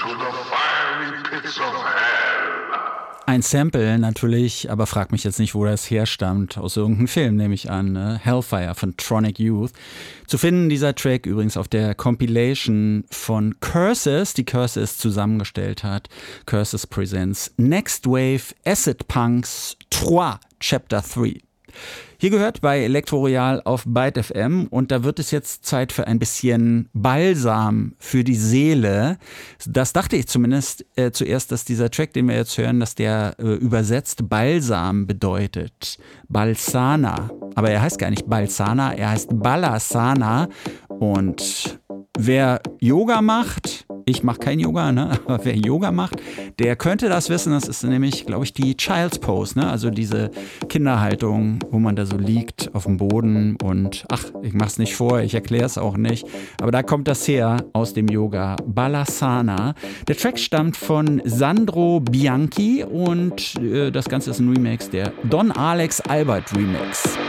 to the fiery pits of hell. Ein Sample natürlich, aber frag mich jetzt nicht, wo das herstammt. Aus irgendeinem Film, nehme ich an. Ne? Hellfire von Tronic Youth. Zu finden dieser Track übrigens auf der Compilation von Curses, die Curses zusammengestellt hat. Curses Presents Next Wave Acid Punks 3, Chapter 3. Hier gehört bei Elektroroyal auf Byte FM und da wird es jetzt Zeit für ein bisschen Balsam für die Seele. Das dachte ich zumindest zuerst, dass dieser Track, den wir jetzt hören, dass der übersetzt Balsam bedeutet. Balsana. Aber er heißt gar nicht Balsana, er heißt Balasana. Und wer Yoga macht, ich mache kein Yoga, ne? Aber wer Yoga macht, der könnte das wissen. Das ist nämlich, glaube ich, die Child's Pose, ne? Also diese Kinderhaltung, wo man da so liegt auf dem Boden und ich mach's nicht vor, ich erkläre es auch nicht. Aber da kommt das her aus dem Yoga, Balasana. Der Track stammt von Sandro Bianchi und das Ganze ist ein Remix, der Don Alex Albert Remix.